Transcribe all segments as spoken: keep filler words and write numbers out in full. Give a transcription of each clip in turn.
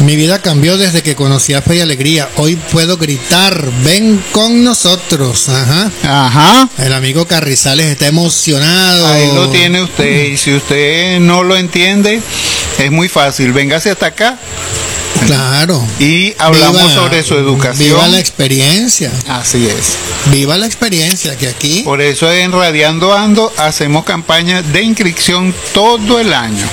Mi vida cambió desde que conocí a Fe y Alegría. Hoy puedo gritar, ven con nosotros. Ajá. Ajá. El amigo Carrizales está emocionado. Ahí lo tiene usted. Y si usted no lo entiende, es muy fácil. Véngase hasta acá. Claro. Y hablamos Viva- sobre su educación. Viva la experiencia. Así es. Viva la experiencia que aquí. Por eso en Radiando Ando hacemos campaña de inscripción todo el año.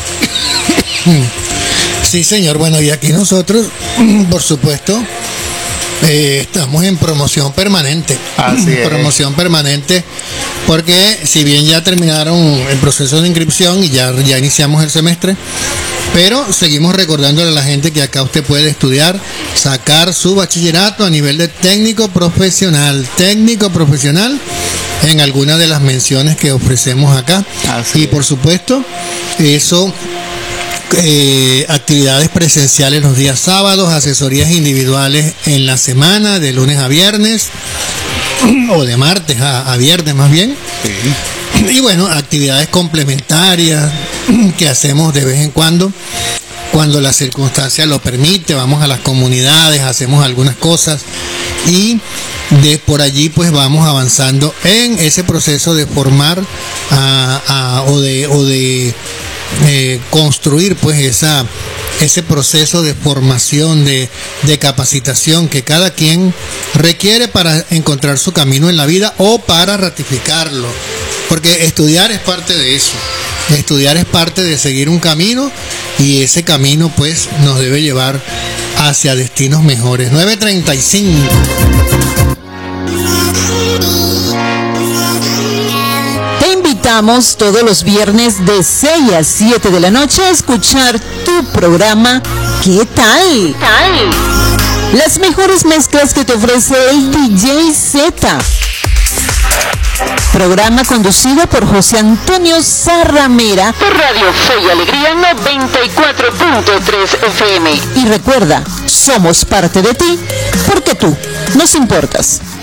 Sí, señor. Bueno, y aquí nosotros, por supuesto, eh, estamos en promoción permanente. Así es. Promoción permanente, porque si bien ya terminaron el proceso de inscripción y ya, ya iniciamos el semestre, pero seguimos recordándole a la gente que acá usted puede estudiar, sacar su bachillerato a nivel de técnico profesional, técnico profesional en alguna de las menciones que ofrecemos acá. Así y es. por supuesto, eso, eh, actividades presenciales los días sábados, asesorías individuales en la semana, de lunes a viernes, o de martes a, a viernes más bien. Sí. Y bueno, actividades complementarias que hacemos de vez en cuando, cuando la circunstancia lo permite. Vamos a las comunidades, hacemos algunas cosas y de por allí pues vamos avanzando en ese proceso de formar a, a, o de, o de eh, construir pues esa ese proceso de formación, de, de capacitación que cada quien requiere para encontrar su camino en la vida o para ratificarlo. Porque estudiar es parte de eso. Estudiar es parte de seguir un camino y ese camino pues nos debe llevar hacia destinos mejores. nueve treinta y cinco. Te invitamos todos los viernes de seis a siete de la noche a escuchar tu programa ¿Qué tal? Las mejores mezclas que te ofrece el D J Z. Programa conducido por José Antonio Zarramera por Radio Fe y Alegría noventa y cuatro punto tres F M. Y recuerda, somos parte de ti porque tú nos importas.